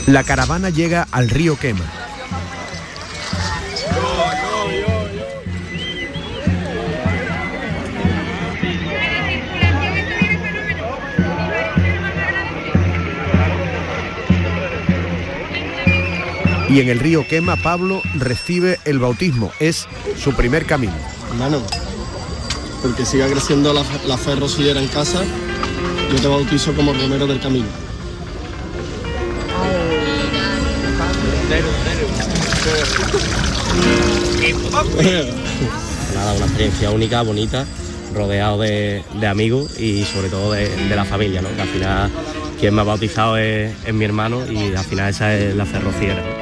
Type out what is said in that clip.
La caravana llega al río Quema. Y en el río Quema, Pablo recibe el bautismo. Es su primer camino. Hermano, porque siga creciendo la fe rosillera en casa, yo te bautizo como romero del camino. Nada, una experiencia única, bonita, rodeado de amigos y sobre todo de la familia, ¿no? Que al final quien me ha bautizado es mi hermano y al final esa es la fe rociera, ¿no?